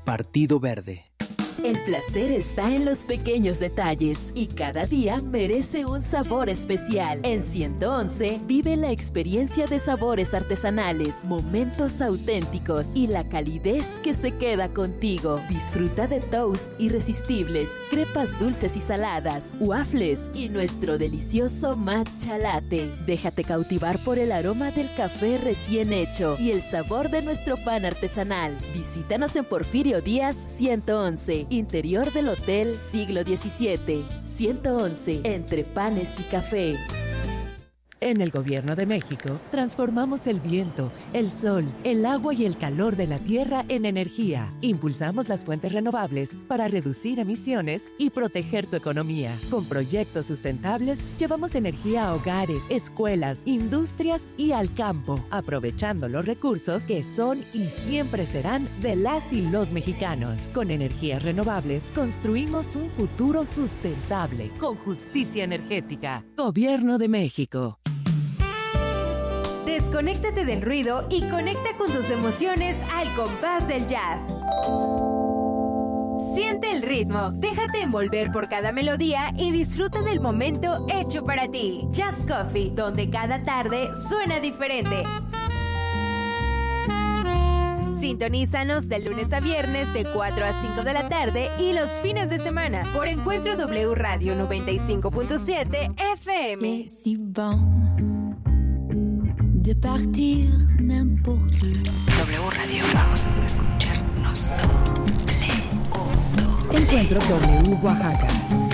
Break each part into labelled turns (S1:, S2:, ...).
S1: Partido Verde.
S2: El placer está en los pequeños detalles y cada día merece un sabor especial. En 111 vive la experiencia de sabores artesanales, momentos auténticos y la calidez que se queda contigo. Disfruta de toast irresistibles, crepas dulces y saladas, waffles y nuestro delicioso matcha latte. Déjate cautivar por el aroma del café recién hecho y el sabor de nuestro pan artesanal. Visítanos en Porfirio Díaz 111. Interior del Hotel Siglo XVII, 111, entre panes y café.
S3: En el Gobierno de México, transformamos el viento, el sol, el agua y el calor de la tierra en energía. Impulsamos las fuentes renovables para reducir emisiones y proteger tu economía. Con proyectos sustentables, llevamos energía a hogares, escuelas, industrias y al campo, aprovechando los recursos que son y siempre serán de las y los mexicanos. Con energías renovables, construimos un futuro sustentable, con justicia energética. Gobierno de México.
S4: Desconéctate del ruido y conecta con tus emociones al compás del jazz. Siente el ritmo, déjate envolver por cada melodía y disfruta del momento hecho para ti. Jazz Coffee, donde cada tarde suena diferente. Sintonízanos de lunes a viernes de 4 a 5 de la tarde y los fines de semana por Encuentro W Radio 95.7 FM.
S5: C'est si bon de partir n'importe où.
S6: W Radio, vamos a escucharnos.
S7: Encuentro W Oaxaca.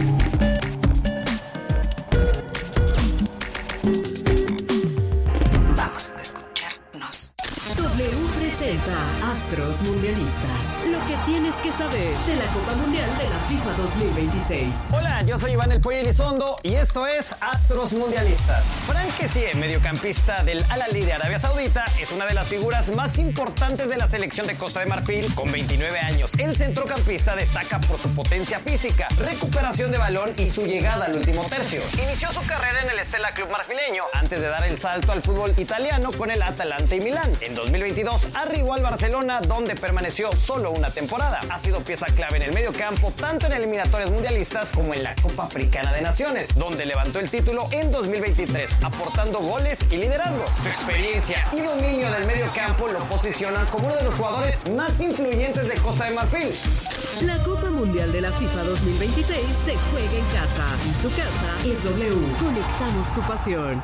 S6: Vamos a escucharnos.
S8: W presenta Astros Mundialistas. Lo que tienes que saber de la Copa Mundial de la FIFA 2026.
S9: Hola, yo soy Iván El Pollo Elizondo y esto es Astros Mundialistas. Frank Kessie, mediocampista del Al-Ahly de Arabia Saudita, es una de las figuras más importantes de la selección de Costa de Marfil con 29 años. El centrocampista destaca por su potencia física, recuperación de balón y su llegada al último tercio. Inició su carrera en el Stella Club marfileño antes de dar el salto al fútbol italiano con el Atalanta y Milán. En 2022 arribó al Barcelona, donde permaneció solo una temporada. Ha sido pieza clave en el mediocampo, tanto en eliminatorias mundialistas como en la Copa Africana de Naciones, donde levantó el título en 2023, aportando goles y liderazgo. Su experiencia y dominio del mediocampo lo posicionan como uno de los jugadores más influyentes de Costa de Marfil.
S8: La Copa Mundial de la FIFA 2026 se juega en casa y su casa es W. Conectamos tu pasión.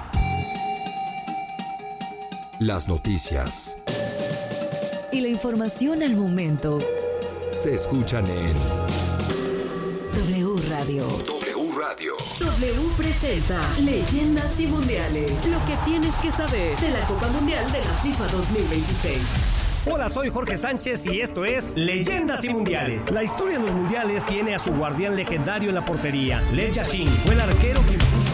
S10: Las noticias
S11: y la información al momento
S10: se escuchan en
S11: W Radio.
S10: W Radio.
S8: W presenta Leyendas y Mundiales. Lo que tienes que saber de la Copa Mundial de la FIFA 2026.
S12: Hola, soy Jorge Sánchez y esto es Leyendas y Mundiales. La historia en los mundiales tiene a su guardián legendario en la portería. Lev Yashin fue el arquero que impuso.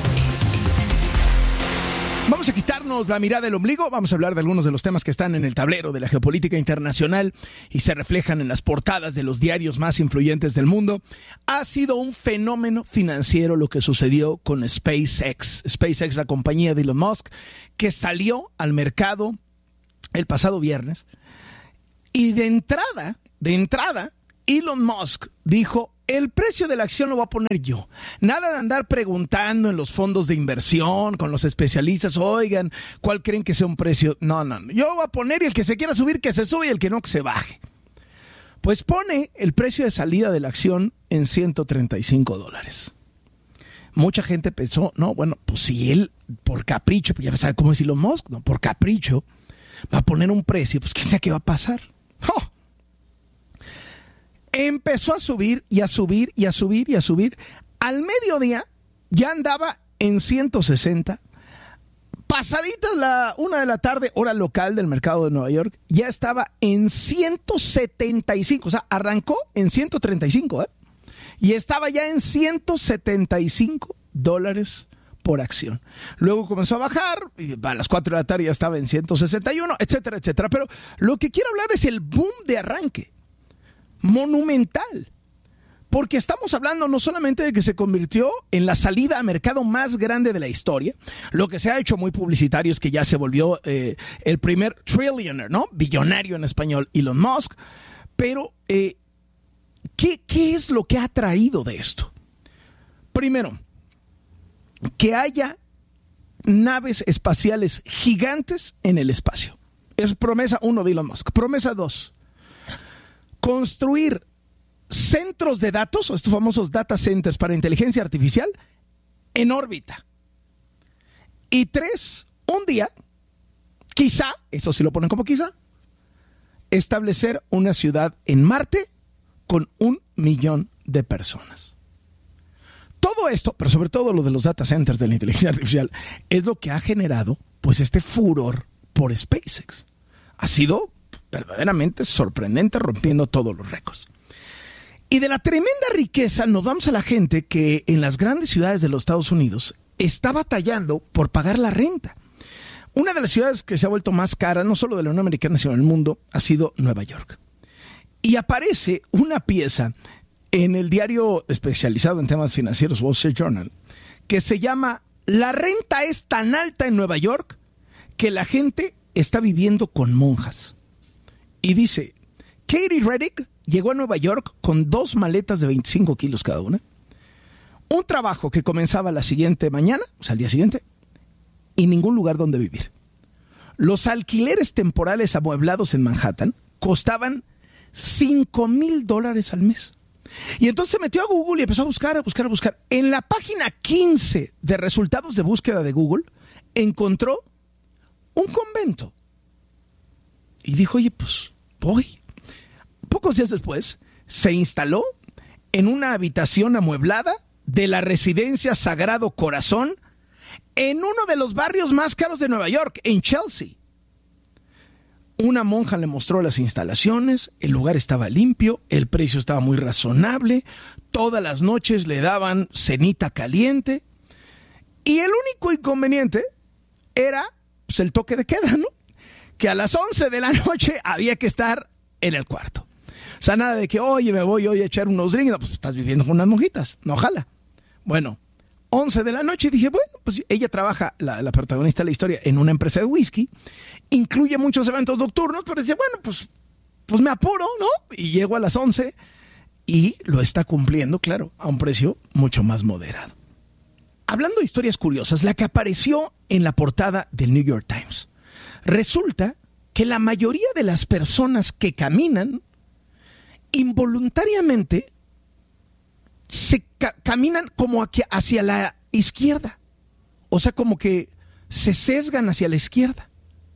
S13: Vamos a quitarnos la mirada del ombligo, vamos a hablar de algunos de los temas que están en el tablero de la geopolítica internacional y se reflejan en las portadas de los diarios más influyentes del mundo. Ha sido un fenómeno financiero lo que sucedió con SpaceX. SpaceX, la compañía de Elon Musk, que salió al mercado el pasado viernes y de entrada, Elon Musk dijo: el precio de la acción lo voy a poner yo. Nada de andar preguntando en los fondos de inversión, con los especialistas, oigan, ¿cuál creen que sea un precio? No. Yo voy a poner y el que se quiera subir, que se sube y el que no, que se baje. Pues pone el precio de salida de la acción en $135. Mucha gente pensó, no, bueno, pues si él, por capricho, pues ya sabe cómo es Elon Musk, ¿no? Por capricho, va a poner un precio, pues quién sabe qué va a pasar. ¡Oh! Empezó a subir y a subir y a subir y a subir. Al mediodía ya andaba en 160. Pasaditas la 1 de la tarde, hora local del mercado de Nueva York, ya estaba en 175. O sea, arrancó en 135, y estaba ya en $175 por acción. Luego comenzó a bajar, y a las 4 de la tarde ya estaba en 161, etcétera, etcétera. Pero lo que quiero hablar es el boom de arranque. Monumental, porque estamos hablando no solamente de que se convirtió en la salida a mercado más grande de la historia, lo que se ha hecho muy publicitario es que ya se volvió el primer trillionaire, ¿no? Billonario en español, Elon Musk, pero ¿qué es lo que ha traído de esto? Primero, que haya naves espaciales gigantes en el espacio. Es promesa 1 de Elon Musk. Promesa 2, construir centros de datos, estos famosos data centers para inteligencia artificial, en órbita. Y 3, un día, quizá, eso sí lo ponen como quizá, establecer una ciudad en Marte con 1 millón de personas. Todo esto, pero sobre todo lo de los data centers de la inteligencia artificial, es lo que ha generado pues este furor por SpaceX. Ha sido verdaderamente sorprendente, rompiendo todos los récords. Y de la tremenda riqueza nos vamos a la gente que en las grandes ciudades de los Estados Unidos está batallando por pagar la renta. Una de las ciudades que se ha vuelto más cara, no solo de la Unión Americana, sino del mundo, ha sido Nueva York. Y aparece una pieza en el diario especializado en temas financieros, Wall Street Journal, que se llama "La renta es tan alta en Nueva York que la gente está viviendo con monjas". Y dice, Katie Reddick llegó a Nueva York con 2 maletas de 25 kilos cada una, un trabajo que comenzaba la siguiente mañana, o sea, al día siguiente, y ningún lugar donde vivir. Los alquileres temporales amueblados en Manhattan costaban $5,000 al mes. Y entonces se metió a Google y empezó a buscar. En la página 15 de resultados de búsqueda de Google, encontró un convento. Y dijo, oye, pues voy. Pocos días después, se instaló en una habitación amueblada de la residencia Sagrado Corazón en uno de los barrios más caros de Nueva York, en Chelsea. Una monja le mostró las instalaciones, el lugar estaba limpio, el precio estaba muy razonable, todas las noches le daban cenita caliente, y el único inconveniente era pues, el toque de queda, ¿no? Que a las 11 de la noche había que estar en el cuarto. O sea, nada de que, oye, me voy hoy a echar unos drinks, no, pues estás viviendo con unas monjitas, no jala. Bueno, 11 de la noche, dije, bueno, pues ella trabaja, la protagonista de la historia, en una empresa de whisky, incluye muchos eventos nocturnos, pero dice, bueno, pues me apuro, ¿no? Y llego a las 11 y lo está cumpliendo, claro, a un precio mucho más moderado. Hablando de historias curiosas, la que apareció en la portada del New York Times, resulta que la mayoría de las personas que caminan involuntariamente se caminan como hacia la izquierda. O sea, como que se sesgan hacia la izquierda.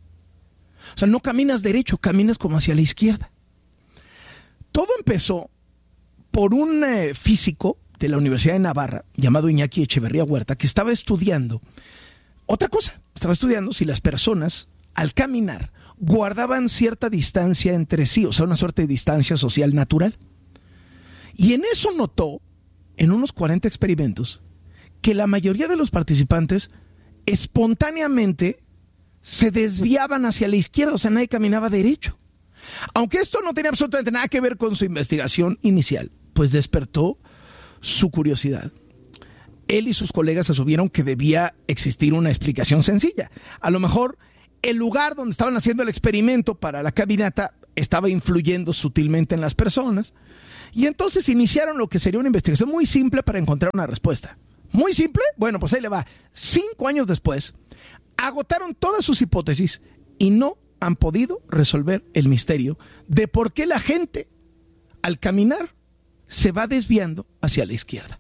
S13: O sea, no caminas derecho, caminas como hacia la izquierda. Todo empezó por un físico de la Universidad de Navarra, llamado Iñaki Echeverría Huerta, que estaba estudiando otra cosa. Estaba estudiando si las personas, al caminar, guardaban cierta distancia entre sí, o sea, una suerte de distancia social natural. Y en eso notó, en unos 40 experimentos, que la mayoría de los participantes espontáneamente se desviaban hacia la izquierda, o sea, nadie caminaba derecho. Aunque esto no tenía absolutamente nada que ver con su investigación inicial, pues despertó su curiosidad. Él y sus colegas asumieron que debía existir una explicación sencilla. A lo mejor el lugar donde estaban haciendo el experimento para la caminata estaba influyendo sutilmente en las personas. Y entonces iniciaron lo que sería una investigación muy simple para encontrar una respuesta. ¿Muy simple? Bueno, pues ahí le va. 5 años después, agotaron todas sus hipótesis y no han podido resolver el misterio de por qué la gente, al caminar, se va desviando hacia la izquierda.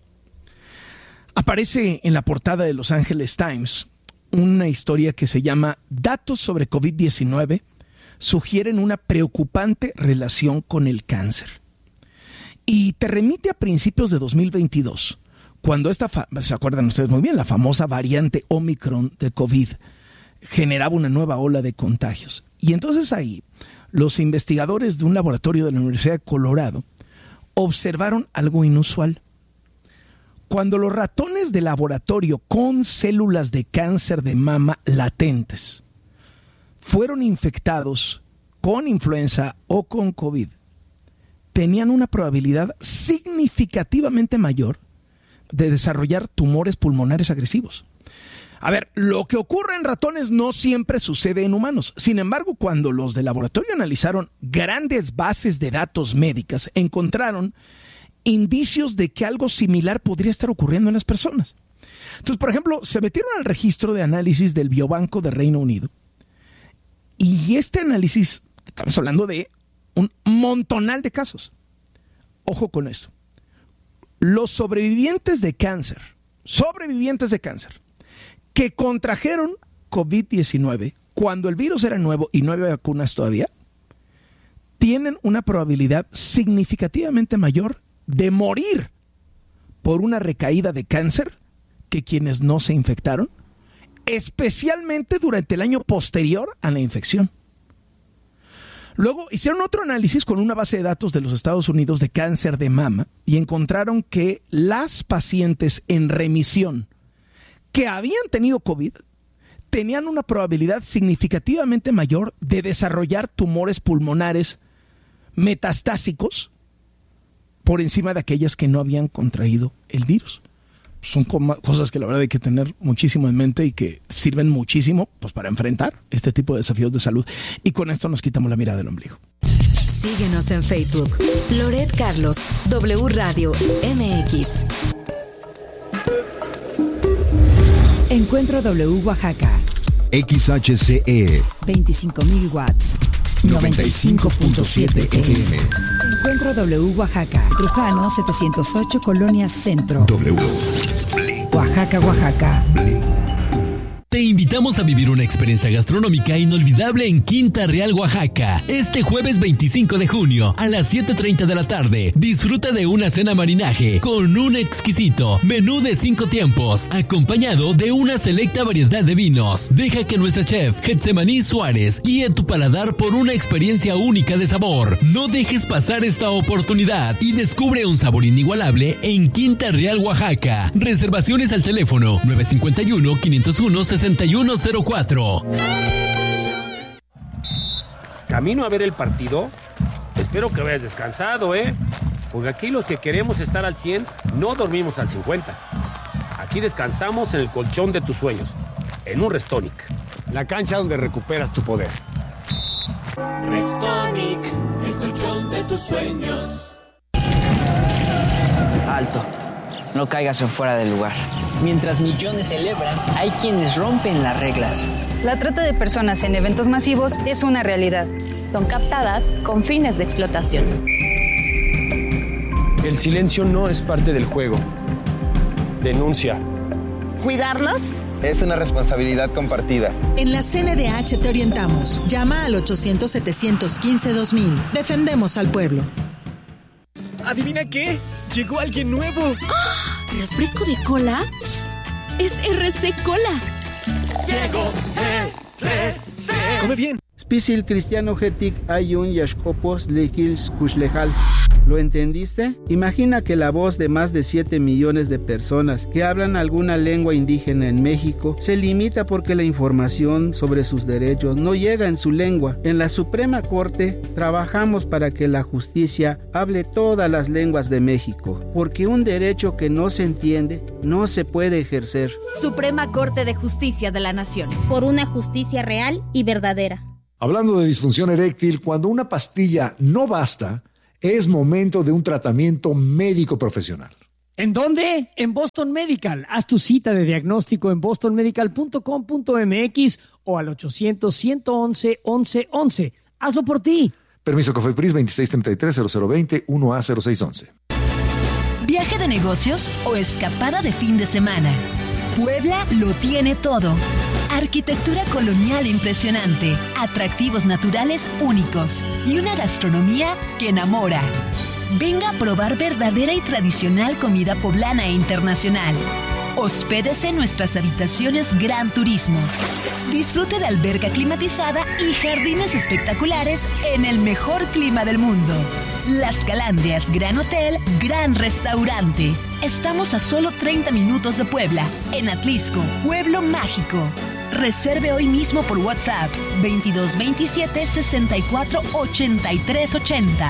S13: Aparece en la portada de Los Angeles Times una historia que se llama "Datos sobre COVID-19 sugieren una preocupante relación con el cáncer". Y te remite a principios de 2022, cuando se acuerdan ustedes muy bien, la famosa variante Omicron de COVID generaba una nueva ola de contagios. Y entonces ahí, los investigadores de un laboratorio de la Universidad de Colorado observaron algo inusual. Cuando los ratones de laboratorio con células de cáncer de mama latentes fueron infectados con influenza o con COVID, tenían una probabilidad significativamente mayor de desarrollar tumores pulmonares agresivos. A ver, lo que ocurre en ratones no siempre sucede en humanos. Sin embargo, cuando los de laboratorio analizaron grandes bases de datos médicas, encontraron indicios de que algo similar podría estar ocurriendo en las personas. Entonces, por ejemplo, se metieron al registro de análisis del Biobanco de Reino Unido. Y este análisis, estamos hablando de un montonal de casos. Ojo con esto. Los sobrevivientes de cáncer, que contrajeron COVID-19 cuando el virus era nuevo y no había vacunas todavía, tienen una probabilidad significativamente mayor de morir por una recaída de cáncer que quienes no se infectaron, especialmente durante el año posterior a la infección. Luego hicieron otro análisis con una base de datos de los Estados Unidos de cáncer de mama y encontraron que las pacientes en remisión que habían tenido COVID tenían una probabilidad significativamente mayor de desarrollar tumores pulmonares metastásicos por encima de aquellas que no habían contraído el virus. Son cosas que la verdad hay que tener muchísimo en mente y que sirven muchísimo pues, para enfrentar este tipo de desafíos de salud. Y con esto nos quitamos la mirada del ombligo.
S11: Síguenos en Facebook. Loret Carlos, W Radio MX.
S7: Encuentro W Oaxaca.
S10: XHCE
S7: 25,000 watts. 95.7 FM. Encuentro W Oaxaca. Trujano 708 Colonia Centro.
S10: W.
S7: Oaxaca, Oaxaca.
S1: Te invitamos a vivir una experiencia gastronómica inolvidable en Quinta Real, Oaxaca. Este jueves 25 de junio a las 7:30 de la tarde. Disfruta de una cena marinaje con un exquisito menú de 5 tiempos, acompañado de una selecta variedad de vinos. Deja que nuestra chef, Getsemaní Suárez, guíe tu paladar por una experiencia única de sabor. No dejes pasar esta oportunidad y descubre un sabor inigualable en Quinta Real, Oaxaca. Reservaciones al teléfono 951-501-6104.
S12: Camino a ver el partido. Espero que hayas descansado, porque aquí los que queremos estar al 100 no dormimos al 50. Aquí descansamos en el colchón de tus sueños, en un Restonic, la cancha donde recuperas tu poder.
S14: Restonic, el colchón de tus sueños.
S15: Alto, no caigas en fuera del lugar. Mientras millones celebran, hay quienes rompen las reglas.
S16: La trata de personas en eventos masivos es una realidad.
S17: Son captadas con fines de explotación.
S18: El silencio no es parte del juego. Denuncia.
S19: ¿Cuidarnos?
S20: Es una responsabilidad compartida.
S19: En la CNDH te orientamos. Llama al 800-715-2000. Defendemos al pueblo.
S21: ¿Adivina qué? Llegó alguien nuevo.
S22: ¡Oh! ¿Refresco de cola? Es RC Cola.
S21: Llegó RC. Come bien.
S23: Spisil Cristiano Getic Ayun Yashkopos Lekils Kushlejal. ¿Lo entendiste? Imagina que la voz de más de 7 millones de personas que hablan alguna lengua indígena en México se limita porque la información sobre sus derechos no llega en su lengua. En la Suprema Corte trabajamos para que la justicia hable todas las lenguas de México, porque un derecho que no se entiende no se puede ejercer.
S24: Suprema Corte de Justicia de la Nación.
S25: Por una justicia real y verdadera.
S10: Hablando de disfunción eréctil, cuando una pastilla no basta, es momento de un tratamiento médico profesional.
S26: ¿En dónde? En Boston Medical. Haz tu cita de diagnóstico en bostonmedical.com.mx o al 800-111-1111. Hazlo por ti.
S10: Permiso COFEPRIS 2633-0020 1A0611.
S2: ¿Viaje de negocios o escapada de fin de semana? Puebla lo tiene todo. Arquitectura colonial impresionante, atractivos naturales únicos y una gastronomía que enamora. Venga a probar verdadera y tradicional comida poblana e internacional. Hospédese en nuestras habitaciones Gran Turismo. Disfrute de alberca climatizada y jardines espectaculares en el mejor clima del mundo. Las Calandrias Gran Hotel, Gran Restaurante. Estamos a solo 30 minutos de Puebla, en Atlisco, Pueblo Mágico. Reserve hoy mismo por WhatsApp 2227 64 83 80.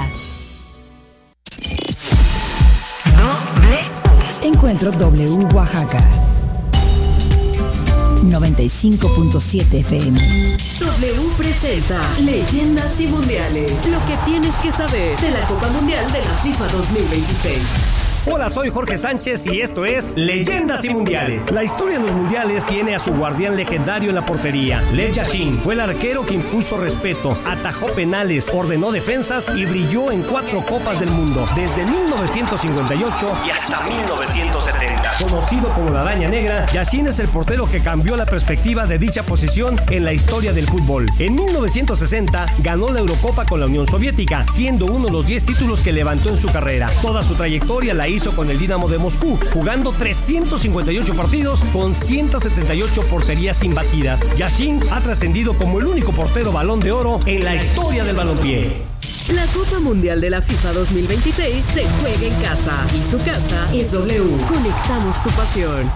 S7: Encuentro W Oaxaca. 95.7 FM.
S3: W presenta Leyendas y Mundiales. Lo que tienes que saber de la Copa Mundial de la FIFA 2026.
S4: Hola, soy Jorge Sánchez y esto es Leyendas y Mundiales. La historia en los mundiales tiene a su guardián legendario en la portería. Lev Yashin fue el arquero que impuso respeto, atajó penales, ordenó defensas y brilló en 4 Copas del Mundo, desde 1958 y hasta 1970. Conocido como la Araña Negra, Yashin es el portero que cambió la perspectiva de dicha posición en la historia del fútbol. En 1960 ganó la Eurocopa con la Unión Soviética, siendo uno de los 10 títulos que levantó en su carrera. Toda su trayectoria la hizo con el Dinamo de Moscú, jugando 358 partidos con 178 porterías imbatidas. Yashin ha trascendido como el único portero Balón de Oro en la historia del balompié.
S3: La Copa Mundial de la FIFA 2026 se juega en casa y su casa es W. Conectamos tu pasión.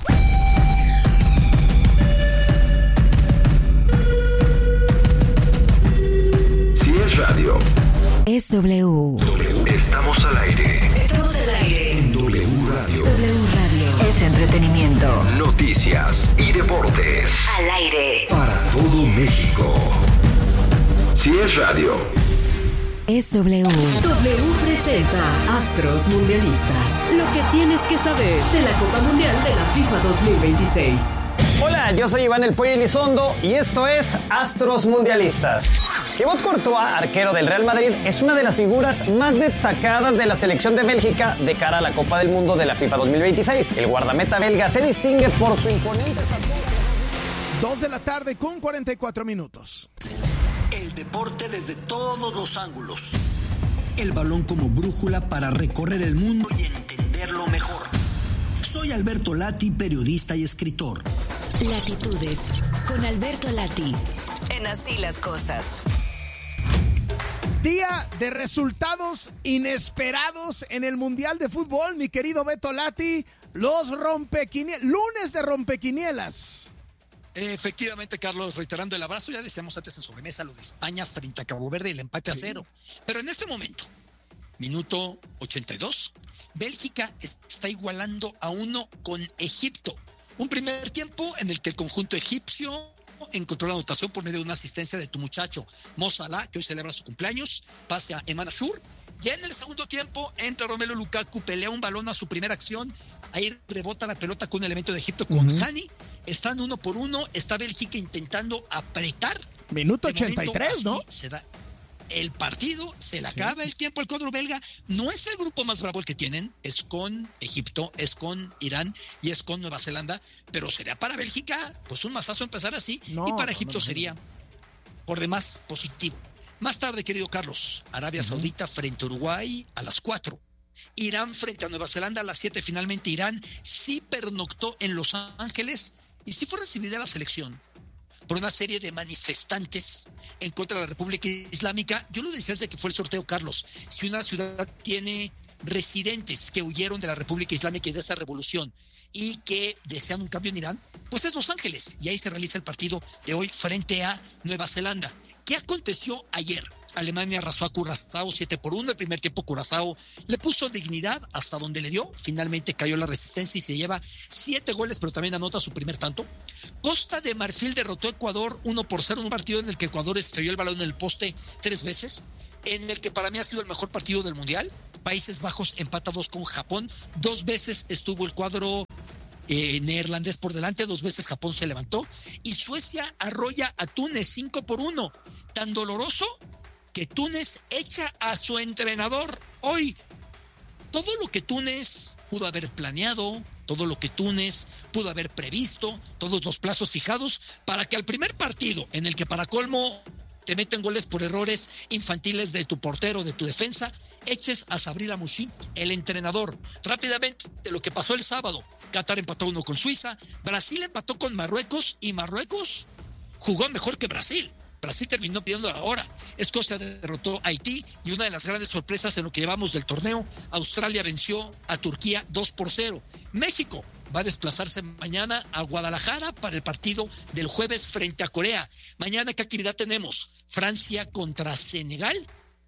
S5: Si es radio,
S11: es W.
S5: Estamos al aire.
S11: Estamos al aire.
S5: En W Radio.
S11: W Radio. Es entretenimiento.
S5: Noticias y deportes.
S11: Al aire.
S5: Para todo México. Si es radio,
S11: es W.
S3: W presenta Astros Mundialistas. Lo que tienes que saber de la Copa Mundial de la FIFA 2026.
S6: Hola, yo soy Iván El Pollo Elizondo y esto es Astros Mundialistas. Thibaut Courtois, arquero del Real Madrid, es una de las figuras más destacadas de la selección de Bélgica de cara a la Copa del Mundo de la FIFA 2026. El guardameta belga se distingue por su imponente estatura.
S13: 2 de la tarde con 44 minutos.
S8: El deporte desde todos los ángulos. El balón como brújula para recorrer el mundo y entenderlo mejor. Soy Alberto Lati, periodista y escritor.
S11: Latitudes, con Alberto Lati. En Así las Cosas.
S13: Día de resultados inesperados en el Mundial de Fútbol, mi querido Beto Lati. Los rompequinielas, lunes de rompequinielas.
S9: Efectivamente, Carlos, reiterando el abrazo, ya decíamos antes en sobremesa lo de España frente a Cabo Verde y el empate a 0. Pero en este momento, minuto 82, Bélgica está igualando a 1 con Egipto. Un primer tiempo en el que el conjunto egipcio encontró la anotación por medio de una asistencia de tu muchacho Mo Salah, que hoy celebra su cumpleaños, pase a Eman Ashur. Ya en el segundo tiempo entra Romelu Lukaku, pelea un balón a su primera acción, ahí rebota la pelota con un elemento de Egipto con Hani, están 1 por 1, está Bélgica intentando apretar.
S13: Minuto 83, ¿no?
S9: Se da el partido, se le acaba el tiempo al cuadro belga. No es el grupo más bravo el que tienen, es con Egipto, es con Irán y es con Nueva Zelanda, pero sería para Bélgica pues un mazazo empezar así, y para Egipto sería por demás positivo. Más tarde, querido Carlos, Arabia Saudita frente a Uruguay a las 4. Irán frente a Nueva Zelanda a las 7. Finalmente Irán sí pernoctó en Los Ángeles y sí fue recibida la selección por una serie de manifestantes en contra de la República Islámica. Yo lo decía desde que fue el sorteo, Carlos. Si una ciudad tiene residentes que huyeron de la República Islámica y de esa revolución y que desean un cambio en Irán, pues es Los Ángeles. Y ahí se realiza el partido de hoy frente a Nueva Zelanda. ¿Qué aconteció ayer? Alemania arrasó a Curazao 7 por 1. El primer tiempo Curazao le puso dignidad hasta donde le dio. Finalmente cayó la resistencia y se lleva 7 goles, pero también anota su primer tanto. Costa de Marfil derrotó a Ecuador 1 por 0 en un partido en el que Ecuador estrelló el balón en el poste 3 veces, en el que para mí ha sido el mejor partido del Mundial. Países Bajos empata 2 con Japón. 2 veces estuvo el cuadro neerlandés por delante, 2 veces Japón se levantó. Y Suecia arrolla a Túnez 5 por 1. Tan doloroso que Túnez echa a su entrenador hoy. Todo lo que Túnez pudo haber planeado, todo lo que Túnez pudo haber previsto, todos los plazos fijados, para que al primer partido, en el que para colmo te meten goles por errores infantiles de tu portero, de tu defensa, eches a Sabri Lamouchi, el entrenador. Rápidamente, de lo que pasó el sábado, Qatar empató 1 con Suiza, Brasil empató con Marruecos y Marruecos jugó mejor que Brasil. Brasil terminó pidiendo la hora. Escocia derrotó a Haití y una de las grandes sorpresas en lo que llevamos del torneo, Australia venció a Turquía 2 por 0. México va a desplazarse mañana a Guadalajara para el partido del jueves frente a Corea. Mañana, ¿qué actividad tenemos? Francia contra Senegal,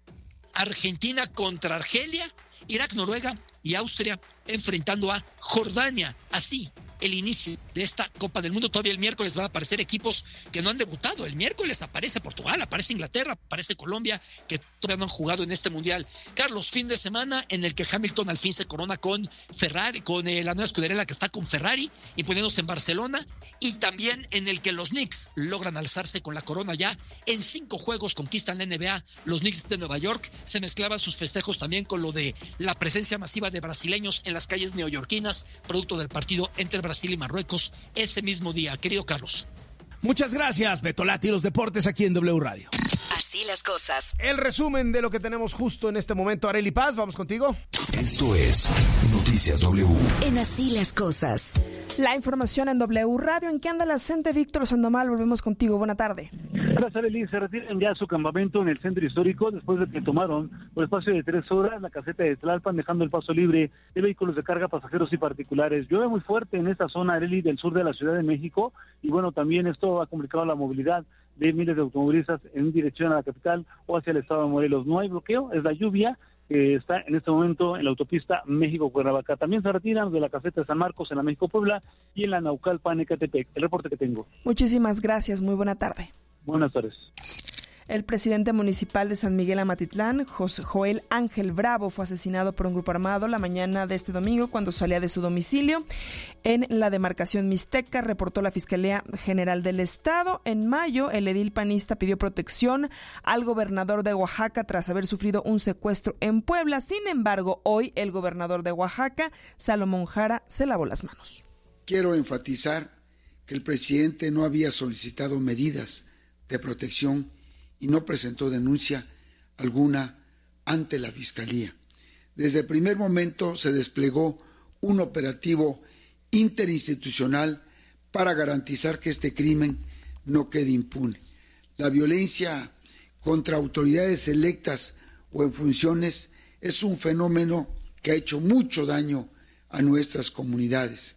S9: Argentina contra Argelia, Irak, Noruega y Austria enfrentando a Jordania. Así, el inicio de esta Copa del Mundo. Todavía el miércoles van a aparecer equipos que no han debutado. El miércoles aparece Portugal, aparece Inglaterra, aparece Colombia, que todavía no han jugado en este mundial. Carlos, fin de semana en el que Hamilton al fin se corona con Ferrari, con la nueva escudería que está con Ferrari, imponiéndose en Barcelona, y también en el que los Knicks logran alzarse con la corona ya. En 5 juegos conquistan la NBA los Knicks de Nueva York. Se mezclaban sus festejos también con lo de la presencia masiva de brasileños en las calles neoyorquinas, producto del partido entre Brasil y Marruecos ese mismo día. Querido Carlos.
S13: Muchas gracias, Beto Lati, los deportes aquí en W Radio.
S11: Así las cosas.
S1: El resumen de lo que tenemos justo en este momento. Arely Paz, vamos contigo.
S5: Esto es Noticias W.
S11: En Así las cosas.
S12: La información en W Radio. ¿En qué anda la CENTE? Víctor Sandoval, volvemos contigo. Buena tarde.
S14: Gracias, Arely. Se retiran ya a su campamento en el centro histórico después de que tomaron por espacio de 3 horas la caseta de Tlalpan, dejando el paso libre de vehículos de carga, pasajeros y particulares. Llueve muy fuerte en esta zona, Arely, del sur de la Ciudad de México, y bueno, también esto ha complicado la movilidad de miles de automovilistas en dirección a la capital o hacia el estado de Morelos. No hay bloqueo, es la lluvia que está en este momento en la autopista México-Cuernavaca. También se retiran de la caseta de San Marcos en la México-Puebla y en la Naucalpan-Ecatepec. El reporte que tengo.
S12: Muchísimas gracias, muy buena tarde.
S14: Buenas tardes.
S12: El presidente municipal de San Miguel Amatitlán, Joel Ángel Bravo, fue asesinado por un grupo armado la mañana de este domingo cuando salía de su domicilio en la demarcación Mixteca, reportó la Fiscalía General del Estado. En mayo, el edil panista pidió protección al gobernador de Oaxaca tras haber sufrido un secuestro en Puebla. Sin embargo, hoy el gobernador de Oaxaca, Salomón Jara, se lavó las manos.
S15: Quiero enfatizar que el presidente no había solicitado medidas de protección y no presentó denuncia alguna ante la Fiscalía. Desde el primer momento se desplegó un operativo interinstitucional para garantizar que este crimen no quede impune. La violencia contra autoridades electas o en funciones es un fenómeno que ha hecho mucho daño a nuestras comunidades.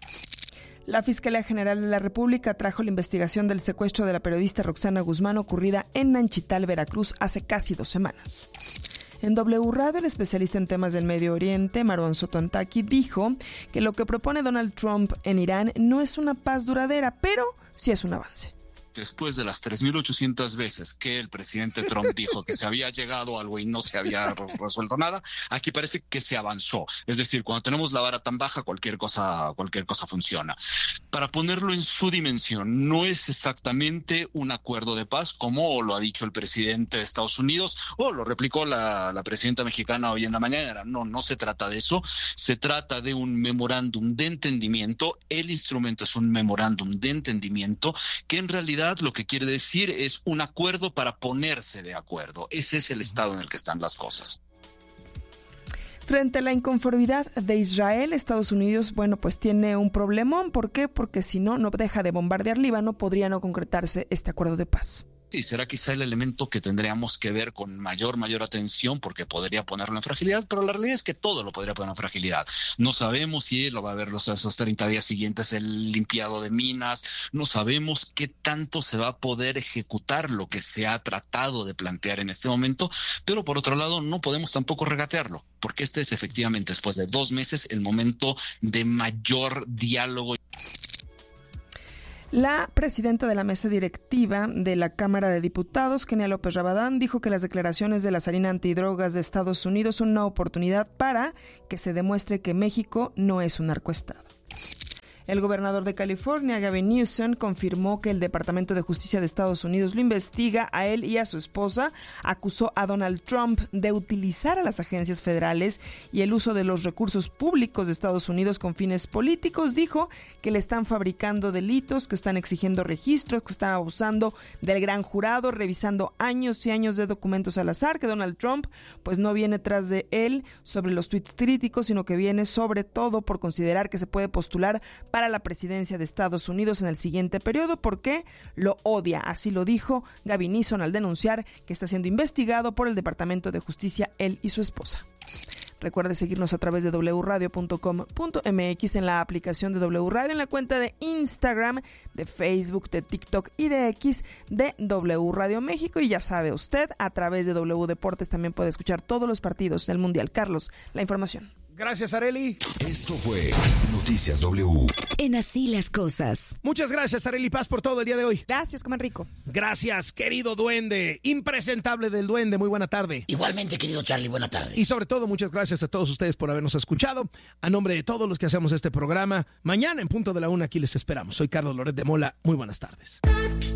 S12: La Fiscalía General de la República trajo la investigación del secuestro de la periodista Roxana Guzmán ocurrida en Nanchital, Veracruz, hace casi 2 semanas. En W Radio, el especialista en temas del Medio Oriente, Marwan Sotontaki, dijo que lo que propone Donald Trump en Irán no es una paz duradera, pero sí es un avance.
S16: Después de las 3.800 veces que el presidente Trump dijo que se había llegado a algo y no se había resuelto nada, aquí parece que se avanzó. Es decir, cuando tenemos la vara tan baja, cualquier cosa funciona. Para ponerlo en su dimensión, no es exactamente un acuerdo de paz como lo ha dicho el presidente de Estados Unidos o lo replicó la presidenta mexicana hoy en la mañana. No se trata de eso. Se trata de un memorándum de entendimiento. El instrumento es un memorándum de entendimiento que en realidad lo que quiere decir es un acuerdo para ponerse de acuerdo. Ese es el estado en el que están las cosas.
S12: Frente a la inconformidad de Israel, Estados Unidos, pues tiene un problemón. ¿Por qué? Porque si no deja de bombardear Líbano, podría no concretarse este acuerdo de paz.
S16: Sí, será quizá el elemento que tendríamos que ver con mayor atención porque podría ponerlo en fragilidad, pero la realidad es que todo lo podría poner en fragilidad. No sabemos si lo va a ver esos 30 días siguientes el limpiado de minas, no sabemos qué tanto se va a poder ejecutar lo que se ha tratado de plantear en este momento, pero por otro lado no podemos tampoco regatearlo, porque este es efectivamente después de 2 meses el momento de mayor diálogo.
S12: La presidenta de la mesa directiva de la Cámara de Diputados, Kenia López Rabadán, dijo que las declaraciones de la Zarina Antidrogas de Estados Unidos son una oportunidad para que se demuestre que México no es un narcoestado. El gobernador de California, Gavin Newsom, confirmó que el Departamento de Justicia de Estados Unidos lo investiga a él y a su esposa. Acusó a Donald Trump de utilizar a las agencias federales y el uso de los recursos públicos de Estados Unidos con fines políticos. Dijo que le están fabricando delitos, que están exigiendo registros, que están abusando del gran jurado, revisando años y años de documentos al azar, que Donald Trump no viene tras de él sobre los tweets críticos, sino que viene sobre todo por considerar que se puede postular para la presidencia de Estados Unidos en el siguiente periodo porque lo odia. Así lo dijo Gavin Newsom al denunciar que está siendo investigado por el Departamento de Justicia él y su esposa. Recuerde seguirnos a través de wradio.com.mx, en la aplicación de W Radio, en la cuenta de Instagram, de Facebook, de TikTok y de X de W Radio México. Y ya sabe usted, a través de W Deportes también puede escuchar todos los partidos del Mundial. Carlos, la información.
S1: Gracias, Arely.
S5: Esto fue Noticias W.
S11: En Así las Cosas.
S13: Muchas gracias, Arely Paz, por todo el día de hoy.
S12: Gracias, coman rico.
S13: Gracias, querido duende, impresentable del duende, muy buena tarde.
S17: Igualmente, querido Charlie, buena tarde.
S13: Y sobre todo, muchas gracias a todos ustedes por habernos escuchado. A nombre de todos los que hacemos este programa, mañana en punto de la 1 aquí les esperamos. Soy Carlos Loret de Mola, muy buenas tardes.